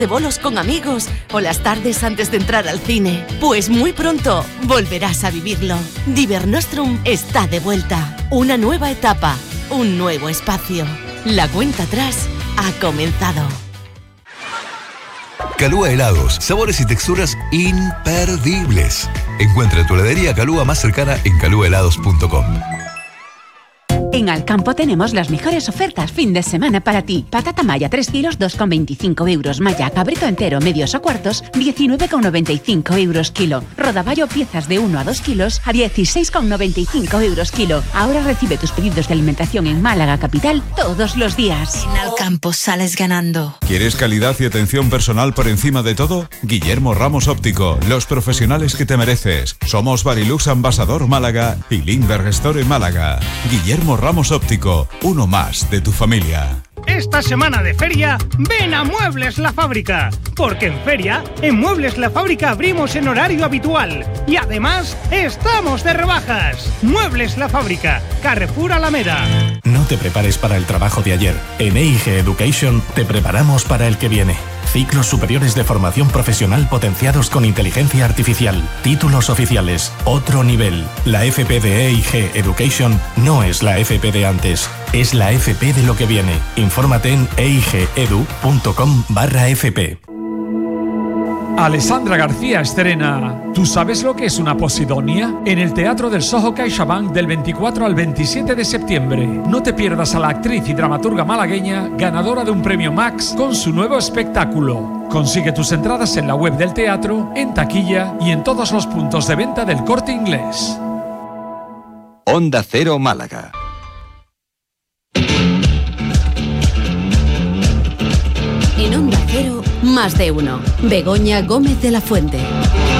de bolos con amigos o las tardes antes de entrar al cine. Pues muy pronto volverás a vivirlo. Diver Nostrum está de vuelta. Una nueva etapa, un nuevo espacio. La cuenta atrás ha comenzado. Calúa Helados, sabores y texturas imperdibles. Encuentra tu heladería Calúa más cercana en calúahelados.com. En Alcampo tenemos las mejores ofertas fin de semana para ti. Patata maya 3 kilos, 2,25 euros. Maya cabrito entero, medios o cuartos, 19,95 euros kilo. Rodaballo piezas de 1 a 2 kilos a 16,95 euros kilo. Ahora recibe tus pedidos de alimentación en Málaga capital todos los días. En Alcampo sales ganando. ¿Quieres calidad y atención personal por encima de todo? Guillermo Ramos Óptico, los profesionales que te mereces. Somos Barilux Ambasador Málaga y Lindbergh Store Málaga. Guillermo Ramos Óptico, uno más de tu familia. Esta semana de feria, ven a Muebles La Fábrica, porque en feria, en Muebles La Fábrica abrimos en horario habitual y además estamos de rebajas. Muebles La Fábrica, Carrefour Alameda. No te prepares para el trabajo de ayer. En EIG Education te preparamos para el que viene. Ciclos superiores de formación profesional potenciados con inteligencia artificial. Títulos oficiales. Otro nivel. La FP de EIG Education no es la FP de antes. Es la FP de lo que viene. Infórmate en eigedu.com/fp. Alessandra García estrena ¿Tú sabes lo que es una posidonia? En el Teatro del Soho CaixaBank del 24 al 27 de septiembre. No te pierdas a la actriz y dramaturga malagueña ganadora de un premio Max con su nuevo espectáculo. Consigue tus entradas en la web del teatro, en taquilla y en todos los puntos de venta del Corte Inglés. Onda Cero Málaga. En Onda Cero, más de uno. Begoña Gómez de la Fuente.